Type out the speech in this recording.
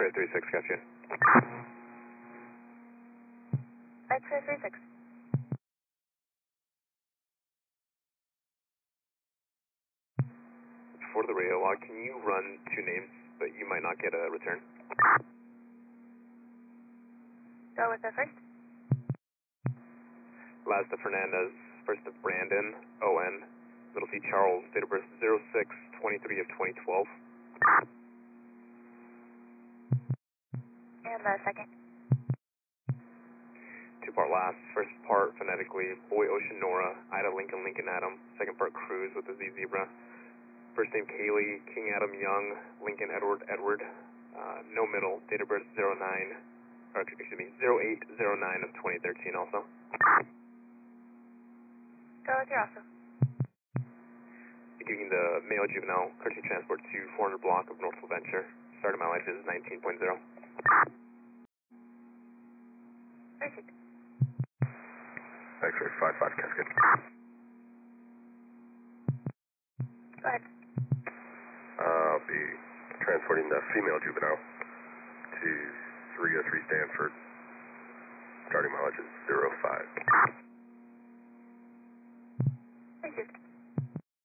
X-ray 36, got you. X-ray 36. For the radio log, can you run 2 names, but you might not get a return? Go with the first. Last of Fernandez, first of Brandon, O.N., middle C Charles, date of birth 06/23 of 2012. And the second. 2-part last, first part phonetically, Boy Ocean Nora, Ida Lincoln Lincoln Adam, second part Cruz with the Z zebra. First name Kaylee, King Adam Young, Lincoln Edward Edward, no middle, date of birth 08/09 of 2013 also. Go with your also. Giving the male juvenile courtesy transport to 400 block of Northville Venture. Start of my life is 19.0. Received. X-ray 55 Cascade. Go ahead. I'll be transporting the female juvenile to 303 Stanford. Starting mileage is 05.